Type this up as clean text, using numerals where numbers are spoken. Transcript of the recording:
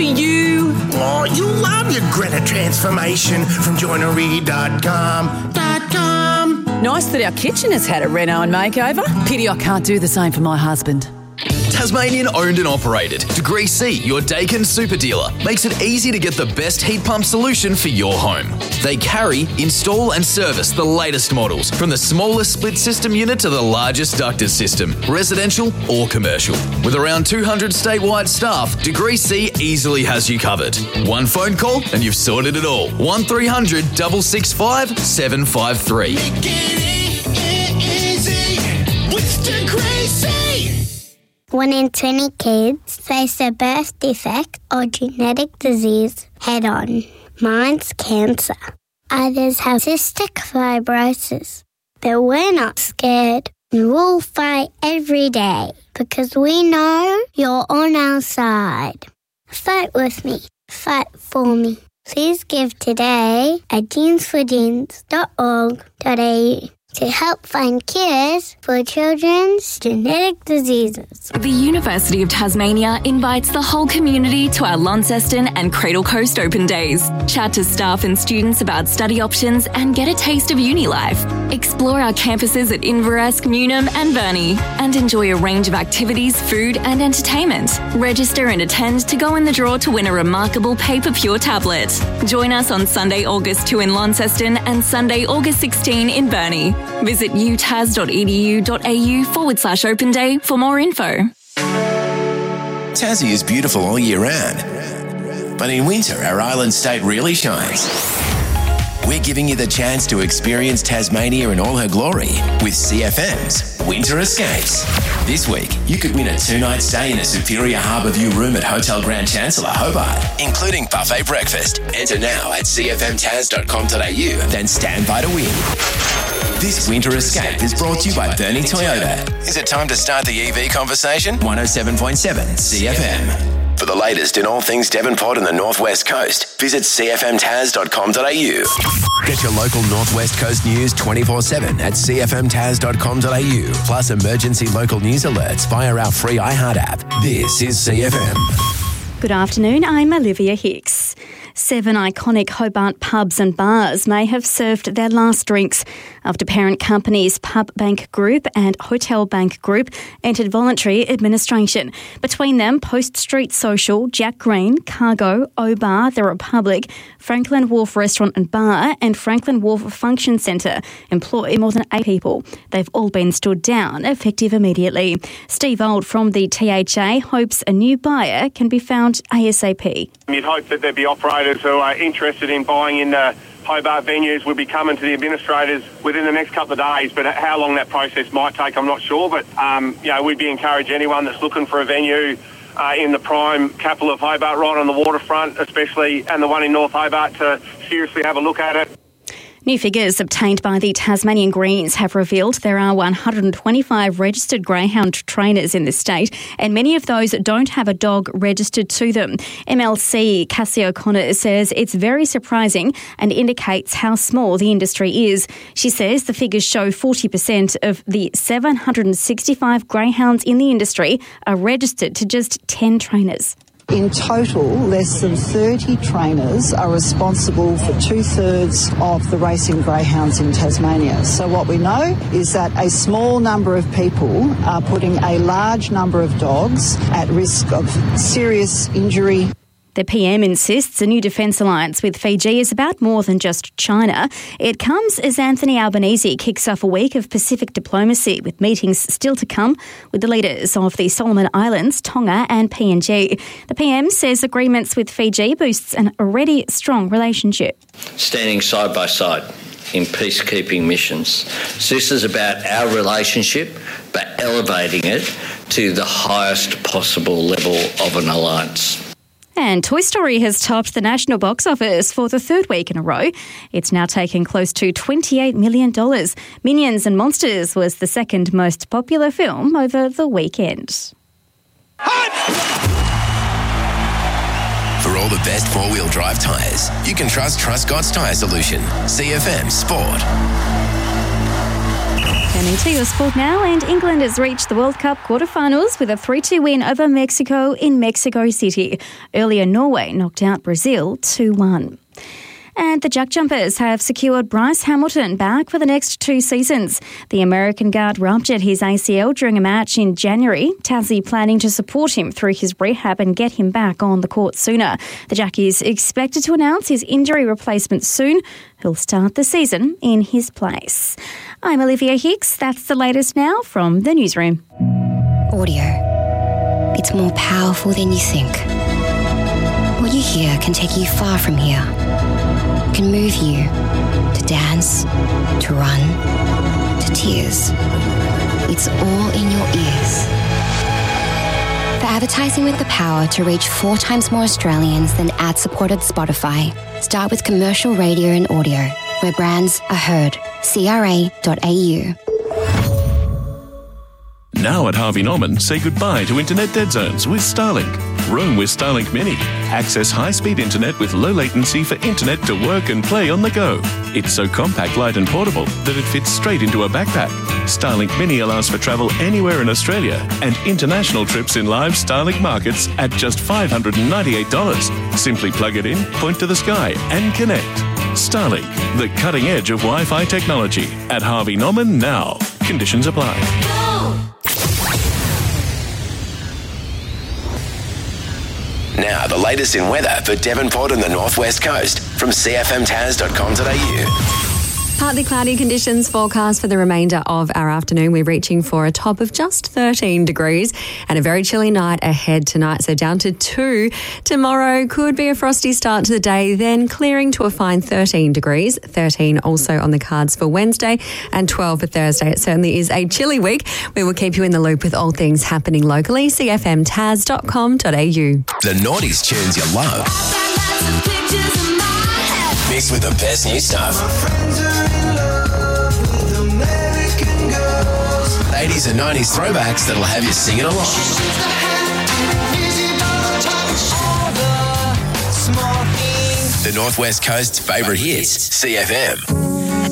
you. Oh, you'll love your Greta transformation from joinery.com. Nice that our kitchen has had a reno and makeover. Pity I can't do the same for my husband. Tasmanian owned and operated. Degree C, your Dakin super dealer, makes it easy to get the best heat pump solution for your home. They carry, install and service the latest models, from the smallest split system unit to the largest ducted system, residential or commercial. With around 200 statewide staff, Degree C easily has you covered. One phone call and you've sorted it all. 1300 665 753. Make it easy with Degree C. 1 in 20 kids face a birth defect or genetic disease head-on. Mine's cancer. Others have cystic fibrosis. But we're not scared. We'll fight every day because we know you're on our side. Fight with me. Fight for me. Please give today at jeansforjeans.org.au to help find cures for children's genetic diseases. The University of Tasmania invites the whole community to our Launceston and Cradle Coast Open Days. Chat to staff and students about study options and get a taste of uni life. Explore our campuses at Inverest, Newnham and Burnie and enjoy a range of activities, food and entertainment. Register and attend to go in the draw to win a remarkable Paper Pure tablet. Join us on Sunday, August 2 in Launceston and Sunday, August 16 in Burnie. Visit utas.edu.au/open day for more info. Tassie is beautiful all year round, but in winter our island state really shines. We're giving you the chance to experience Tasmania in all her glory with CFM's Winter Escapes. This week, you could win a 2-night stay in a Superior Harbour View room at Hotel Grand Chancellor, Hobart, including buffet breakfast. Enter now at cfmtas.com.au, then stand by to win. This Winter Escape is brought to you by Burnie Toyota. Is it time to start the EV conversation? 107.7 CFM. For the latest in all things Devonport and the Northwest Coast, visit cfmtas.com.au. Get your local Northwest Coast news 24/7 at cfmtas.com.au, plus emergency local news alerts via our free iHeart app. This is CFM. Good afternoon, I'm Olivia Hicks. 7 iconic Hobart pubs and bars may have served their last drinks after parent companies Pub Bank Group and Hotel Bank Group entered voluntary administration. Between them, Post Street Social, Jack Green, Cargo, O-Bar, The Republic, Franklin Wharf Restaurant and Bar and Franklin Wharf Function Centre employ more than 8 people. They've all been stood down, effective immediately. Steve Old from the THA hopes a new buyer can be found ASAP. You'd hope that there'd be operators who are interested in buying in Hobart venues would be coming to the administrators within the next couple of days, but how long that process might take, I'm not sure. But, we'd be encouraging anyone that's looking for a venue in the prime capital of Hobart, right on the waterfront especially, and the one in North Hobart, to seriously have a look at it. New figures obtained by the Tasmanian Greens have revealed there are 125 registered greyhound trainers in the state, and many of those don't have a dog registered to them. MLC Cassie O'Connor says it's very surprising and indicates how small the industry is. She says the figures show 40% of the 765 greyhounds in the industry are registered to just 10 trainers. In total, less than 30 trainers are responsible for 2/3 of the racing greyhounds in Tasmania. So what we know is that a small number of people are putting a large number of dogs at risk of serious injury. The PM insists a new defence alliance with Fiji is about more than just China. It comes as Anthony Albanese kicks off a week of Pacific diplomacy, with meetings still to come with the leaders of the Solomon Islands, Tonga and PNG. The PM says agreements with Fiji boosts an already strong relationship. Standing side by side in peacekeeping missions. So this is about our relationship, but elevating it to the highest possible level of an alliance. And Toy Story has topped the national box office for the 3rd week in a row. It's now taking close to $28 million. Minions and Monsters was the second most popular film over the weekend. For all the best 4-wheel drive tyres, you can trust Truscott's Tyre Solution. CFM Sport. Turning to your sport now, and England has reached the World Cup quarterfinals with a 3-2 win over Mexico in Mexico City. Earlier, Norway knocked out Brazil 2-1. And the Jack Jumpers have secured Bryce Hamilton back for the next 2 seasons. The American guard ruptured his ACL during a match in January. Tassie planning to support him through his rehab and get him back on the court sooner. The Jack is expected to announce his injury replacement soon. He'll start the season in his place. I'm Olivia Hicks. That's the latest now from the newsroom. Audio. It's more powerful than you think. What you hear can take you far from here. Can move you to dance, to run, to tears. It's all in your ears. For advertising with the power to reach 4 times more Australians than ad-supported Spotify, start with commercial radio and audio, where brands are heard. CRA.au. Now at Harvey Norman, say goodbye to internet dead zones with Starlink. Roam with Starlink Mini. Access high-speed internet with low latency for internet to work and play on the go. It's so compact, light and portable that it fits straight into a backpack. Starlink Mini allows for travel anywhere in Australia and international trips in live Starlink markets at just $598. Simply plug it in, point to the sky and connect. Starlink, the cutting edge of Wi-Fi technology. At Harvey Norman now. Conditions apply. Now, the latest in weather for Devonport and the Northwest Coast from cfmtaz.com.au. Partly cloudy conditions forecast for the remainder of our afternoon. We're reaching for a top of just 13 degrees and a very chilly night ahead tonight, so down to 2. Tomorrow could be a frosty start to the day, then clearing to a fine 13 degrees. 13 also on the cards for Wednesday and 12 for Thursday. It certainly is a chilly week. We will keep you in the loop with all things happening locally. cfmtaz.com.au. The noughties tunes you love. Mixed with the best new stuff. 80s and 90s throwbacks that'll have you singing along. The Northwest Coast's favourite hits, CFM.